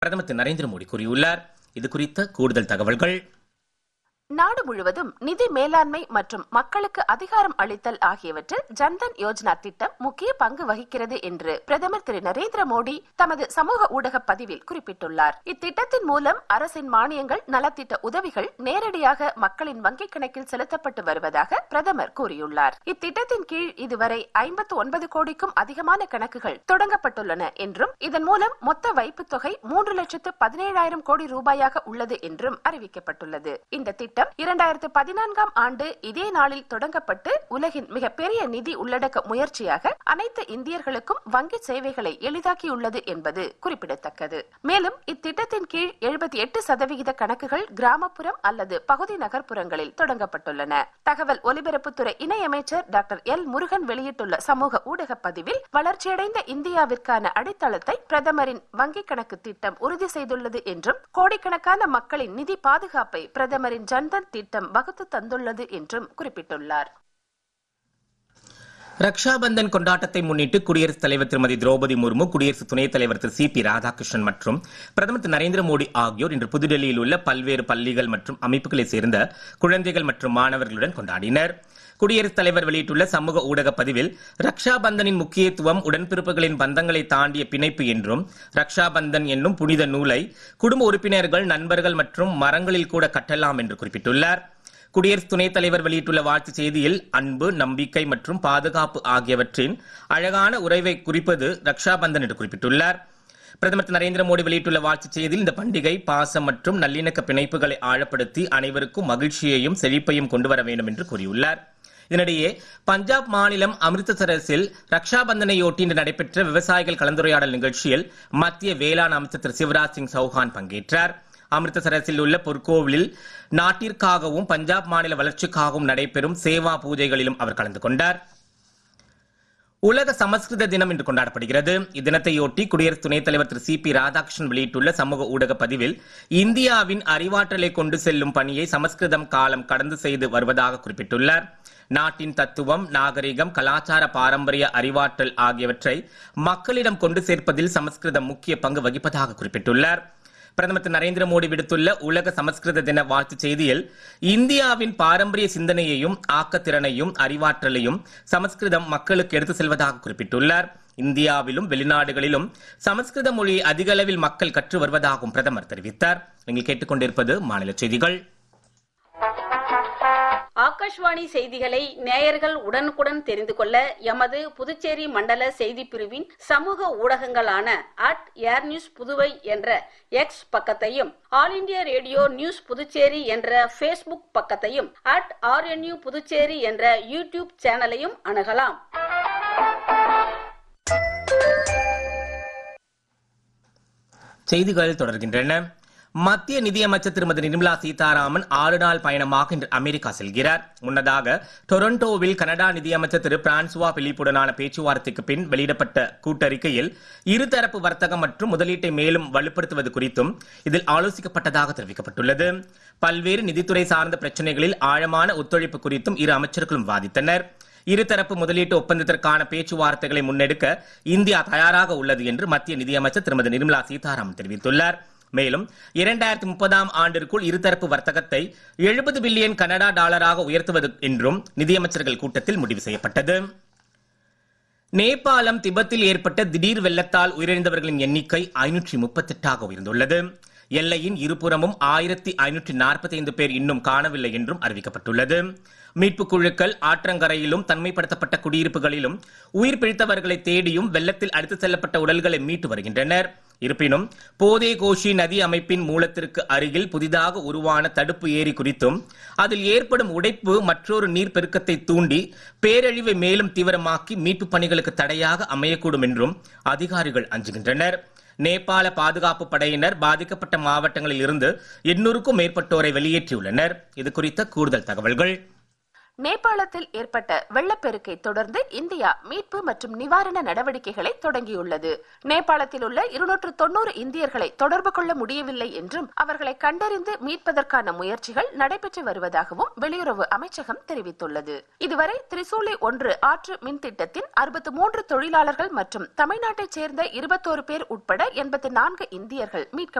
பிரதமர் திரு நரேந்திர மோடி கூறியுள்ளார். இது குறித்த கூடுதல் தகவல்கள். நாடு முழுவதும் நிதி மேலாண்மை மற்றும் மக்களுக்கு அதிகாரம் அளித்தல் ஆகியவற்றில் ஜன்தன் யோஜனா திட்டம் முக்கிய பங்கு வகிக்கிறது என்று பிரதமர் திரு நரேந்திர மோடி தமது சமூக ஊடக பதிவில் குறிப்பிட்டுள்ளார். இத்திட்டத்தின் மூலம் அரசின் மானியங்கள், நலத்திட்ட உதவிகள் நேரடியாக மக்களின் வங்கிக் கணக்கில் செலுத்தப்பட்டு வருவதாக பிரதமர் கூறியுள்ளார். இத்திட்டத்தின் கீழ் இதுவரை 59 கோடிக்கும் அதிகமான கணக்குகள் தொடங்கப்பட்டுள்ளன என்றும் இதன் மூலம் மொத்த வைப்புத் தொகை 3,17,000 கோடி ரூபாயாக உள்ளது என்றும் அறிவிக்கப்பட்டுள்ளது. இந்த திட்டம் 2014ஆம் ஆண்டு இதே நாளில் தொடங்கப்பட்டு உலகின் மிகப்பெரிய நிதி உள்ளடக்க முயற்சியாக அனைத்து இந்தியர்களுக்கும் வங்கி சேவைகளை எளிதாக்கியுள்ளது என்பது குறிப்பிடத்தக்கது. மேலும் இத்திட்டத்தின் கீழ் 78% கணக்குகள் கிராமப்புறம் அல்லது பகுதி நகர்ப்புறங்களில் தொடங்கப்பட்டுள்ளன. தகவல் ஒலிபரப்புத்துறை இணையமைச்சர் டாக்டர் எல் முருகன் வெளியிட்டுள்ள சமூக ஊடக பதிவில் வளர்ச்சியடைந்த இந்தியாவிற்கான அடித்தளத்தை பிரதமரின் வங்கிக் கணக்கு திட்டம் உறுதி செய்துள்ளது என்றும் கோடிக்கணக்கான மக்களின் நிதி பாதுகாப்பை பிரதமரின் ஜன்தன் திட்டம் வகுத்து தந்துள்ளது என்றும் குறிப்பிட்டுள்ளார். ரக்ஷாபந்தன் கொண்டாட்டத்தை முன்னிட்டு குடியரசுத் தலைவர் திருமதி திரௌபதி முர்மு, குடியரசு துணைத் தலைவர் திரு சி.பி. ராதாகிருஷ்ணன் மற்றும் பிரதமர் திரு நரேந்திர மோடி ஆகியோர் இன்று புதுடெல்லியில் உள்ள பல்வேறு பள்ளிகள் மற்றும் அமைப்புகளைச் சேர்ந்த குழந்தைகள் மற்றும் மாணவர்களுடன் கொண்டாடினர். குடியரசுத் தலைவர் வெளியிட்டுள்ள சமூக ஊடக பதிவில் ரக்ஷாபந்தனின் முக்கியத்துவம் உடன்பிறப்புகளின் பந்தங்களை தாண்டிய பிணைப்பு என்றும், ரக்ஷாபந்தன் என்னும் புனித நூலை குடும்ப உறுப்பினர்கள், நண்பர்கள் மற்றும் மரங்களில் கூட கட்டலாம் என்று குறிப்பிட்டுள்ளார். குடியரசு துணைத் தலைவர் வெளியிட்டுள்ள வாழ்த்துச் செய்தியில் அன்பு, நம்பிக்கை மற்றும் பாதுகாப்பு ஆகியவற்றின் அழகான உறவை குறிப்பது ரக்ஷாபந்தன் என்று குறிப்பிட்டுள்ளார். பிரதமர் திரு நரேந்திர மோடி வெளியிட்டுள்ள வாழ்த்துச் செய்தியில் இந்த பண்டிகை பாசம் மற்றும் நல்லிணக்க பிணைப்புகளை ஆழப்படுத்தி அனைவருக்கும் மகிழ்ச்சியையும் செழிப்பையும் கொண்டுவர வேண்டும் என்று கூறியுள்ளார். இதனிடையே பஞ்சாப் மாநிலம் அமிர்தசரஸில் ரக்ஷாபந்தனையொட்டி இன்று நடைபெற்ற விவசாயிகள் கலந்துரையாடல் நிகழ்ச்சியில் மத்திய வேளாண் அமைச்சர் திரு சிவராஜ் சிங் சௌஹான் பங்கேற்றார். அமிர்தசரஸில் உள்ள பொற்கோவிலில் நாட்டிற்காகவும் பஞ்சாப் மாநில வளர்ச்சிக்காகவும் நடைபெறும் சேவா பூஜைகளிலும் அவர் கலந்து கொண்டார். உலக சமஸ்கிருத தினம் இன்று கொண்டாடப்படுகிறது. இத்தினத்தையொட்டி குடியரசு துணைத் தலைவர் திரு சி.பி. ராதாகிருஷ்ணன் வெளியிட்டுள்ள சமூக ஊடக பதிவில் இந்தியாவின் அறிவாற்றலை கொண்டு செல்லும் பணியை சமஸ்கிருதம் காலம் கடந்து செய்து வருவதாக குறிப்பிட்டுள்ளார். நாட்டின் தத்துவம், நாகரிகம், கலாச்சார பாரம்பரிய அறிவாற்றல் ஆகியவற்றை மக்களிடம் கொண்டு சேர்ப்பதில் சமஸ்கிருதம் முக்கிய பங்கு வகிப்பதாக குறிப்பிட்டுள்ளார். பிரதமர் திரு நரேந்திர மோடி விடுத்துள்ள உலக சமஸ்கிருத தின வாழ்த்துச் செய்தியில் இந்தியாவின் பாரம்பரிய சிந்தனையையும் ஆக்கத்திறனையும் அறிவாற்றலையும் சமஸ்கிருதம் மக்களுக்கு எடுத்து செல்வதாக குறிப்பிட்டுள்ளார். இந்தியாவிலும் வெளிநாடுகளிலும் சமஸ்கிருத மொழியை அதிக அளவில் மக்கள் கற்று வருவதாகவும் பிரதமர் தெரிவித்தார். நீங்கள் கேட்டுக்கொண்டிருப்பது மாநில செய்திகள். ஆகாஷ்வாணி செய்திகளை நேயர்கள் உடனுக்குடன் தெரிந்து கொள்ள எமது புதுச்சேரி மண்டல செய்தி பிரிவின் சமூக ஊடகங்களான @ஏர்நியூஸ் புதுவை என்ற எக்ஸ் பக்கத்தையும், all India radio news Puducherry என்ற பேஸ்புக் பக்கத்தையும், @RNU புதுச்சேரி என்ற யூடியூப் சேனலையும் அணுகலாம். செய்திகள் தொடர்கின்றன. மத்திய நிதியமைச்சர் திருமதி நிர்மலா சீதாராமன் 6 நாள் பயணமாக இன்று அமெரிக்கா செல்கிறார். முன்னதாக டொரண்டோவில் கனடா நிதியமைச்சர் திரு பிரான்சுவா பிலிப்புடனான பேச்சுவார்த்தைக்கு பின் வெளியிடப்பட்ட கூட்டறிக்கையில் இருதரப்பு வர்த்தகம் மற்றும் முதலீட்டை மேலும் வலுப்படுத்துவது குறித்தும் இதில் ஆலோசிக்கப்பட்டதாக தெரிவிக்கப்பட்டுள்ளது. பல்வேறு நிதித்துறை சார்ந்த பிரச்சனைகளில் ஆழமான ஒத்துழைப்பு குறித்தும் இரு அமைச்சர்களும் வாதித்தனர். இருதரப்பு முதலீட்டு ஒப்பந்தத்திற்கான பேச்சுவார்த்தைகளை முன்னெடுக்க இந்தியா தயாராக உள்ளது என்று மத்திய நிதியமைச்சர் திருமதி நிர்மலா சீதாராமன் தெரிவித்துள்ளார். மேலும் 2030ஆம் ஆண்டிற்குள் இருதரப்பு வர்த்தகத்தை 70 பில்லியன் கனடா டாலராக உயர்த்துவது என்றும் நிதியமைச்சர்கள் கூட்டத்தில் முடிவு செய்யப்பட்டது. நேபாளம், திபெத்தில் ஏற்பட்ட திடீர் வெள்ளத்தால் உயிரிழந்தவர்களின் எண்ணிக்கை 538ஆக உயர்ந்துள்ளது. எல்லையின் இருபுறமும் 1545 பேர் இன்னும் காணவில்லை என்றும் அறிவிக்கப்பட்டுள்ளது. மீட்புக் குழுக்கள் ஆற்றங்கரையிலும் தனிமைப்படுத்தப்பட்ட குடியிருப்புகளிலும் உயிர் பிழைத்தவர்களை தேடியும் வெள்ளத்தில் அடித்துச் செல்லப்பட்ட உடல்களை மீட்டு வருகின்றனர். இருப்பினும் போதே கோஷி நதி அமைப்பின் மூலத்திற்கு அருகில் புதிதாக உருவான தடுப்பு ஏரி குறித்தும் அதில் ஏற்படும் உடைப்பு மற்றொரு நீர் பெருக்கத்தை தூண்டி பேரழிவை மேலும் தீவிரமாக்கி மீட்பு பணிகளுக்கு தடையாக அமையக்கூடும் என்றும் அதிகாரிகள் அஞ்சுகின்றனர். நேபாள பாதுகாப்பு படையினர் பாதிக்கப்பட்ட மாவட்டங்களில் இருந்து 800க்கும் மேற்பட்டோரை வெளியேற்றியுள்ளனர். இது குறித்த கூடுதல் தகவல்கள். நேபாளத்தில் ஏற்பட்ட வெள்ளப்பெருக்கை தொடர்ந்து இந்தியா மீட்பு மற்றும் நிவாரண நடவடிக்கைகளை தொடங்கியுள்ளது. நேபாளத்தில் உள்ள 290 இந்தியர்களை தொடர்பு கொள்ள முடியவில்லை என்றும் அவர்களை கண்டறிந்து மீட்பதற்கான முயற்சிகள் நடைபெற்று வருவதாகவும் வெளியுறவு அமைச்சகம் தெரிவித்துள்ளது. இதுவரை திரிசூலி 1 ஆற்று மின் திட்டத்தின் 63 தொழிலாளர்கள் மற்றும் தமிழ்நாட்டைச் சேர்ந்த 21 பேர் உட்பட 84 இந்தியர்கள் மீட்கப்பட்டுள்ளனர்.